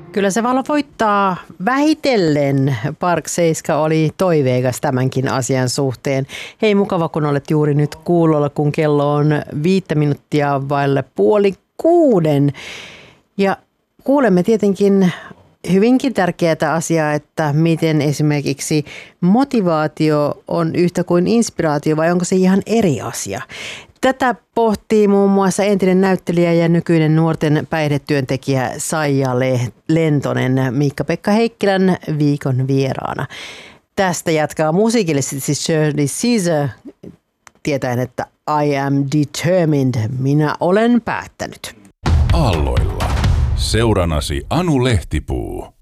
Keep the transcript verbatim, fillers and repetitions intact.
Kyllä se valvoittaa vähitellen. Park Seiska oli toiveikas tämänkin asian suhteen. Hei, mukava kun olet juuri nyt kuulolla, kun kello on viittä minuuttia vaille puoli kuuden. Ja kuulemme tietenkin hyvinkin tärkeää asiaa, että miten esimerkiksi motivaatio on yhtä kuin inspiraatio vai onko se ihan eri asia. Tätä pohtii muun muassa entinen näyttelijä ja nykyinen nuorten päihdetyöntekijä Saija Lentonen Miikka-Pekka Heikkilän viikon vieraana. Tästä jatkaa musiikillisesti Shirley Caesar tietäen, että I am determined, minä olen päättänyt. Aalloilla. Seuranasi Anu Lehtipuu.